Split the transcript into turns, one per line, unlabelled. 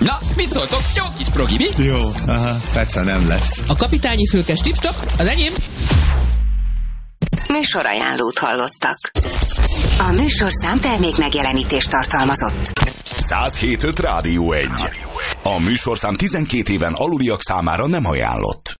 Na, mit szóltok? Jó kis progi, mi?
Jó, feca nem lesz.
A kapitányi fülkes tip-top, az enyém.
Műsorajánlót hallottak. A műsorszám termék megjelenítést tartalmazott.
107.5 Rádió 1. A műsorszám 12 éven aluliak számára nem ajánlott.